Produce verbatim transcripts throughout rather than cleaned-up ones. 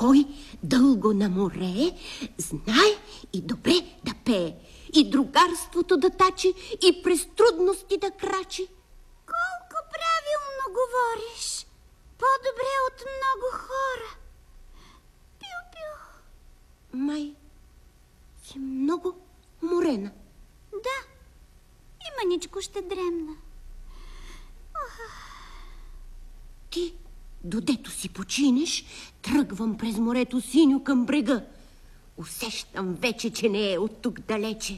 Кой дълго на море, знае и добре да пее, и другарството да тачи, и през трудности да крачи. Колко правилно говориш. По-добре от много хора. Пю-пю. Май си много уморена. Да, и мъничко ще дремна. Ти, додето си починеш, тръгвам през морето синьо към брега. Усещам вече, че не е от тук далече.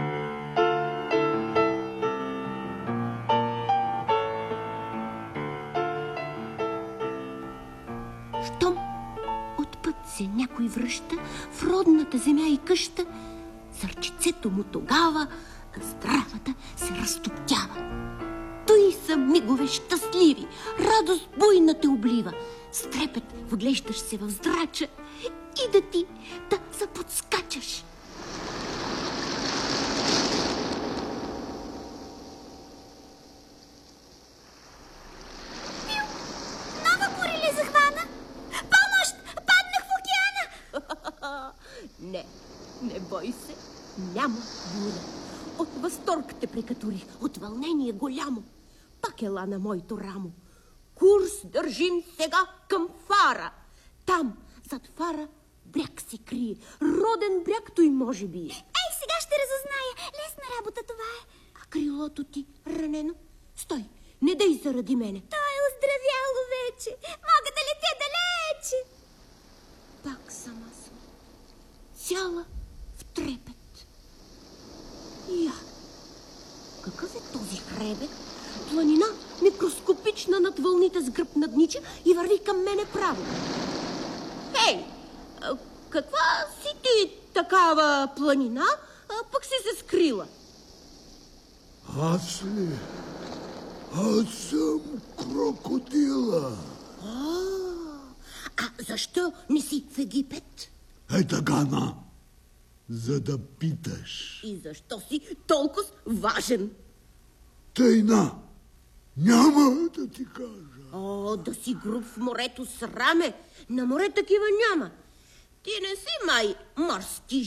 Щом от път се някой връща в родната земя и къща, сърчицето му тогава здравата се разтоптява. Той са мигове щастливи, радост буйна те облива. С трепет вглеждаш се в здрача и да ти да заподскачаш. Пил, нова буря ли захвана? Помощ! Паднах в океана! Не, не бой се, няма буря. От възторг те прекатурих, от вълнение голямо. Пак ела на моето рамо. Курс държим сега към фара. Там, зад фара, бряг се крие. Роден бряг той може би. Ей, сега ще разузная. Лесна работа това е. А крилото ти ранено? Стой, не дей заради мене. То е оздравяло вече. Мога да летя далече. Пак сама съм. Цяла в трепет. Я, какъв е този хребет? Планина, микроскопична над вълните с гръб наднича и върви към мене право. Хей, каква си ти такава планина, а пък си се скрила? Аз ли? Аз съм крокодила. А, а защо не си в Египет? Е така, на, за да питаш. И защо си толкова важен? Тайна, няма да ти кажа. О, да си груб в морето сраме. На море такива няма. Ти не си май морски